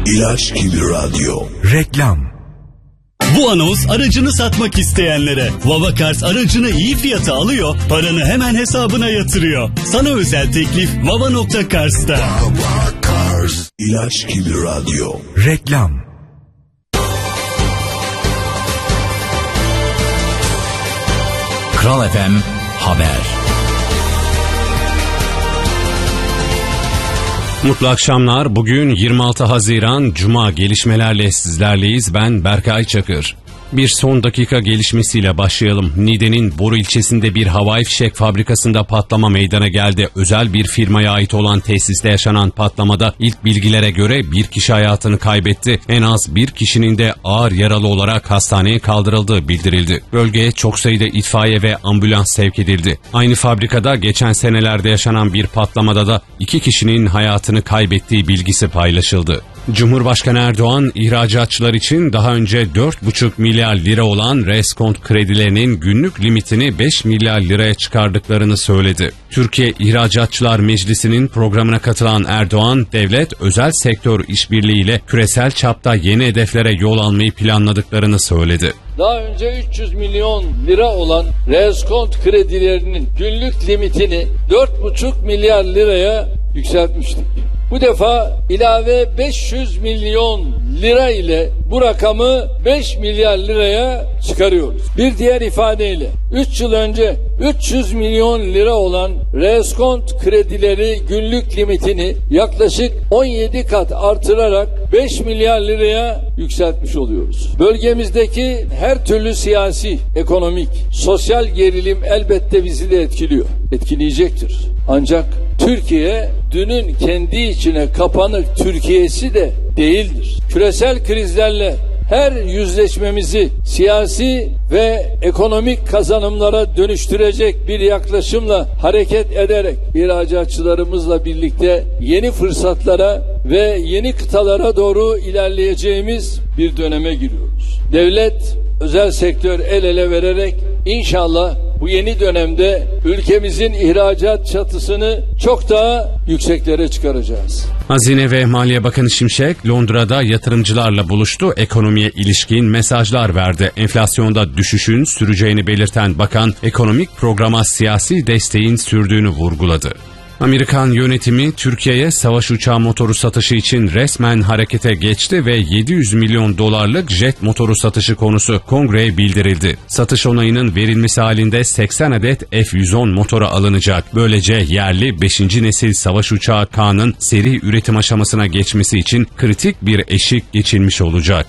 İlaç gibi radyo. Reklam. Bu anons aracını satmak isteyenlere. Vavacars aracını iyi fiyata alıyor, paranı hemen hesabına yatırıyor. Sana özel teklif Vava.Cars'ta. Vavacars. İlaç gibi radyo. Reklam. Kral FM Haber. Mutlu akşamlar. Bugün 26 Haziran Cuma, gelişmelerle sizlerleyiz. Ben Berkay Çakır. Bir son dakika gelişmesiyle başlayalım. Niğde'nin Boru ilçesinde bir havai fişek fabrikasında patlama meydana geldi. Özel bir firmaya ait olan tesiste yaşanan patlamada ilk bilgilere göre bir kişi hayatını kaybetti. En az bir kişinin de ağır yaralı olarak hastaneye kaldırıldığı bildirildi. Bölgeye çok sayıda itfaiye ve ambulans sevk edildi. Aynı fabrikada geçen senelerde yaşanan bir patlamada da 2 kişinin hayatını kaybettiği bilgisi paylaşıldı. Cumhurbaşkanı Erdoğan, ihracatçılar için daha önce 4,5 milyar lira olan reskont kredilerinin günlük limitini 5 milyar liraya çıkardıklarını söyledi. Türkiye İhracatçılar Meclisi'nin programına katılan Erdoğan, devlet özel sektör işbirliğiyle küresel çapta yeni hedeflere yol almayı planladıklarını söyledi. Daha önce 300 milyon lira olan reskont kredilerinin günlük limitini 4,5 milyar liraya yükseltmiştik. Bu defa ilave 500 milyon lira ile bu rakamı 5 milyar liraya çıkarıyoruz. Bir diğer ifadeyle 3 yıl önce 300 milyon lira olan reskont kredileri günlük limitini yaklaşık 17 kat artırarak 5 milyar liraya yükseltmiş oluyoruz. Bölgemizdeki her türlü siyasi, ekonomik, sosyal gerilim elbette bizi de etkiliyor. Etkileyecektir. Ancak Türkiye dünün kendi içine kapanık Türkiye'si de değildir. Küresel krizlerle her yüzleşmemizi siyasi ve ekonomik kazanımlara dönüştürecek bir yaklaşımla hareket ederek ihracatçılarımızla birlikte yeni fırsatlara ve yeni kıtalara doğru ilerleyeceğimiz bir döneme giriyoruz. Devlet, özel sektör el ele vererek inşallah bu yeni dönemde ülkemizin ihracat çatısını çok daha yükseklere çıkaracağız. Hazine ve Maliye Bakanı Şimşek, Londra'da yatırımcılarla buluştu. Ekonomiye ilişkin mesajlar verdi. Enflasyonda düşüşün süreceğini belirten bakan, ekonomik programa siyasi desteğin sürdüğünü vurguladı. Amerikan yönetimi Türkiye'ye savaş uçağı motoru satışı için resmen harekete geçti ve 700 milyon dolarlık jet motoru satışı konusu kongreye bildirildi. Satış onayının verilmesi halinde 80 adet F-110 motoru alınacak. Böylece yerli 5. nesil savaş uçağı K'nın seri üretim aşamasına geçmesi için kritik bir eşik geçilmiş olacak.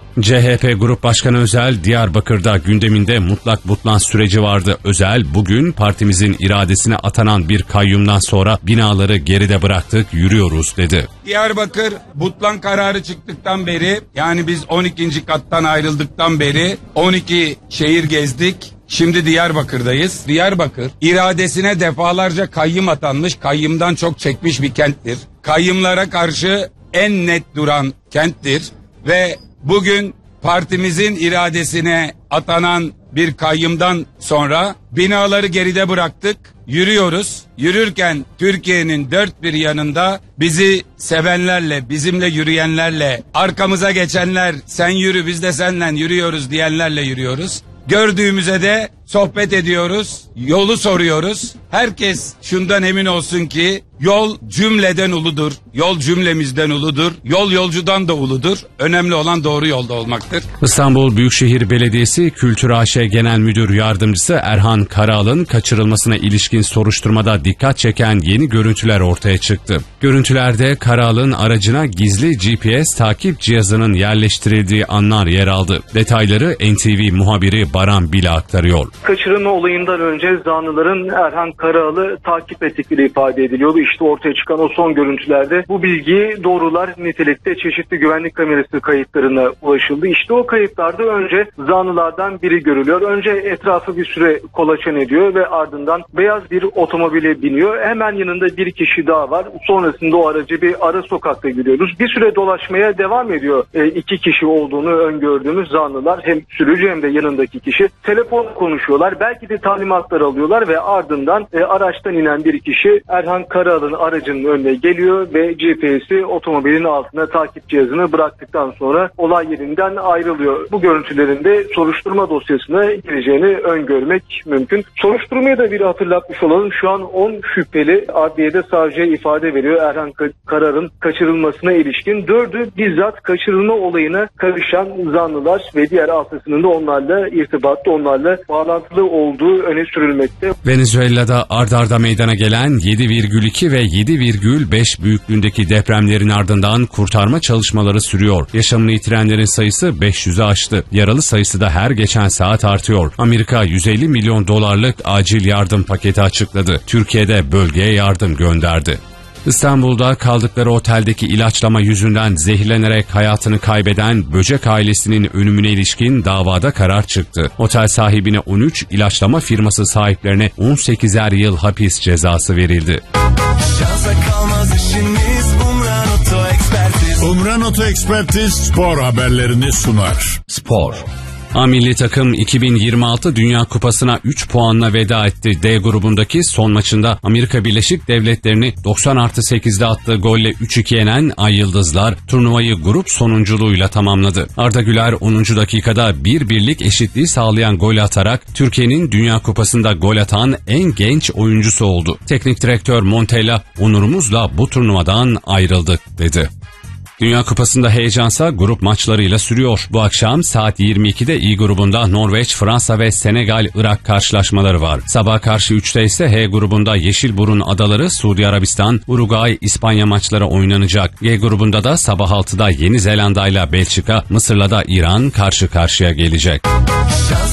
CHP Grup Başkanı Özel, Diyarbakır'da gündeminde mutlak butlan süreci vardı. Özel, bugün partimizin iradesine atanan bir kayyumdan sonra binaları geride bıraktık, yürüyoruz dedi. Diyarbakır butlan kararı çıktıktan beri, yani biz 12. kattan ayrıldıktan beri 12 şehir gezdik. Şimdi Diyarbakır'dayız. Diyarbakır iradesine defalarca kayyum atanmış, kayyumdan çok çekmiş bir kenttir. Kayyumlara karşı en net duran kenttir ve bugün partimizin iradesine atanan bir kayyumdan sonra binaları geride bıraktık, yürüyoruz. Yürürken Türkiye'nin dört bir yanında bizi sevenlerle, bizimle yürüyenlerle, arkamıza geçenler, sen yürü biz de seninle yürüyoruz diyenlerle yürüyoruz. Gördüğümüze de sohbet ediyoruz, yolu soruyoruz. Herkes şundan emin olsun ki yol cümleden uludur, yol cümlemizden uludur, yol yolcudan da uludur. Önemli olan doğru yolda olmaktır. İstanbul Büyükşehir Belediyesi Kültür AŞ Genel Müdür Yardımcısı Erhan Karal'ın kaçırılmasına ilişkin soruşturmada dikkat çeken yeni görüntüler ortaya çıktı. Görüntülerde Karal'ın aracına gizli GPS takip cihazının yerleştirildiği anlar yer aldı. Detayları NTV muhabiri Baran Bila aktarıyor. Kaçırılma olayından önce zanlıların Erhan Karal'ı takip ettikleri ifade ediliyordu. İşte ortaya çıkan o son görüntülerde bu bilgiyi doğrular nitelikte çeşitli güvenlik kamerası kayıtlarına ulaşıldı. İşte o kayıtlarda önce zanlılardan biri görülüyor. Önce etrafı bir süre kolaçan ediyor ve ardından beyaz bir otomobile biniyor. Hemen yanında bir kişi daha var. Sonrasında o aracı bir ara sokakta görüyoruz. Bir süre dolaşmaya devam ediyor. 2 kişi olduğunu öngördüğümüz zanlılar, hem sürücü hem de yanındaki kişi telefon konuşuyor. ulaşıyorlar. Belki de talimatlar alıyorlar ve ardından araçtan inen bir kişi Erhan Karaal'ın aracının önüne geliyor ve GPS'i otomobilin altına takip cihazını bıraktıktan sonra olay yerinden ayrılıyor. Bu görüntülerin de soruşturma dosyasına gireceğini öngörmek mümkün. Soruşturmaya da bir hatırlatmış olalım. Şu an 10 şüpheli adliyede savcıya ifade veriyor Erhan Karaal'ın kaçırılmasına ilişkin. 4'ü bizzat kaçırılma olayına karışan zanlılar ve diğer 6'sının da onlarla irtibatlı, onlarla bağlantılı olduğu öne sürülmekte. Venezuela'da ard arda meydana gelen 7,2 ve 7,5 büyüklüğündeki depremlerin ardından kurtarma çalışmaları sürüyor. Yaşamını yitirenlerin sayısı 500'ü aştı. Yaralı sayısı da her geçen saat artıyor. Amerika 150 milyon dolarlık acil yardım paketi açıkladı. Türkiye'de bölgeye yardım gönderdi. İstanbul'da kaldıkları oteldeki ilaçlama yüzünden zehirlenerek hayatını kaybeden Böcek ailesinin ölümüne ilişkin davada karar çıktı. Otel sahibine 13, ilaçlama firması sahiplerine 18'er yıl hapis cezası verildi. Umran Oto Ekspertiz spor haberlerini sunar. Spor. A milli takım 2026 Dünya Kupası'na 3 puanla veda etti. D grubundaki son maçında Amerika Birleşik Devletleri'ni 90+8'de attığı golle 3-2 yenen Ay Yıldızlar turnuvayı grup sonunculuğuyla tamamladı. Arda Güler 10. dakikada 1-1'lik eşitliği sağlayan gol atarak Türkiye'nin Dünya Kupası'nda gol atan en genç oyuncusu oldu. Teknik direktör Montella onurumuzla bu turnuvadan ayrıldık dedi. Dünya Kupası'nda heyecansa grup maçlarıyla sürüyor. Bu akşam saat 22'de İ grubunda Norveç, Fransa ve Senegal-Irak karşılaşmaları var. Sabah karşı 3'te ise H grubunda Yeşilburun Adaları, Suudi Arabistan, Uruguay, İspanya maçları oynanacak. G grubunda da sabah 6'da Yeni Zelanda ile Belçika, Mısır'la da İran karşı karşıya gelecek.